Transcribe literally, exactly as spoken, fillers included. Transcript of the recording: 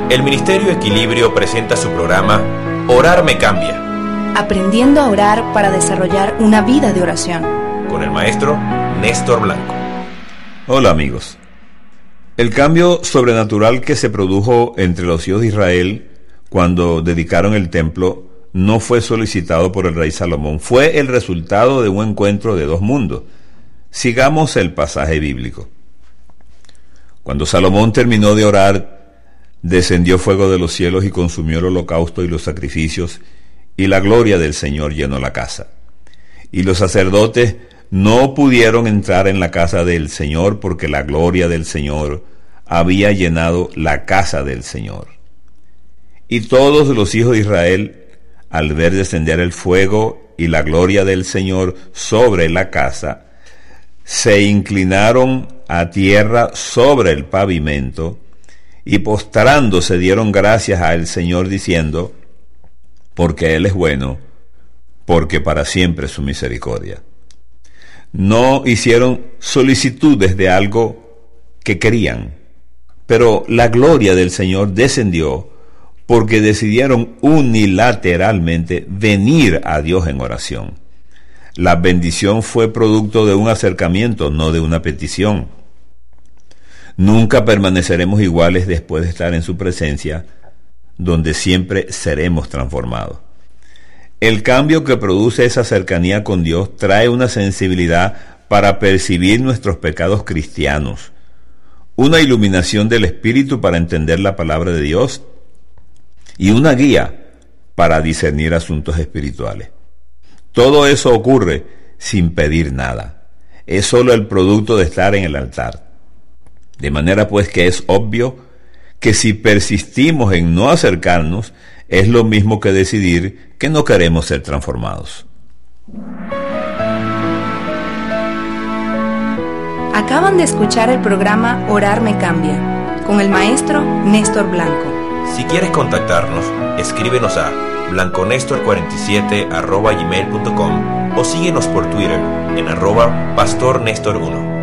El Ministerio Equilibrio presenta su programa Orar me cambia. Aprendiendo a orar para desarrollar una vida de oración. Con el maestro Néstor Blanco. Hola amigos. El cambio sobrenatural que se produjo entre los hijos de Israel cuando dedicaron el templo no fue solicitado por el rey Salomón, fue el resultado de un encuentro de dos mundos. Sigamos el pasaje bíblico. Cuando Salomón terminó de orar, descendió fuego de los cielos y consumió el holocausto y los sacrificios, y la gloria del Señor llenó la casa. Y los sacerdotes no pudieron entrar en la casa del Señor porque la gloria del Señor había llenado la casa del Señor. Y todos los hijos de Israel, al ver descender el fuego y la gloria del Señor sobre la casa, se inclinaron a tierra sobre el pavimento y postrándose dieron gracias al Señor diciendo: porque Él es bueno, porque para siempre es su misericordia. No hicieron solicitudes de algo que querían, pero la gloria del Señor descendió porque decidieron unilateralmente venir a Dios en oración. La bendición fue producto de un acercamiento, no de una petición. Nunca permaneceremos iguales después de estar en su presencia, donde siempre seremos transformados. El cambio que produce esa cercanía con Dios trae una sensibilidad para percibir nuestros pecados cristianos, una iluminación del Espíritu para entender la palabra de Dios y una guía para discernir asuntos espirituales. Todo eso ocurre sin pedir nada. Es solo el producto de estar en el altar. De manera pues que es obvio que si persistimos en no acercarnos, es lo mismo que decidir que no queremos ser transformados. Acaban de escuchar el programa Orar me cambia, con el maestro Néstor Blanco. Si quieres contactarnos, escríbenos a blanconestor cuarenta y siete arroba gmail punto com o síguenos por Twitter en arroba pastor nestor uno.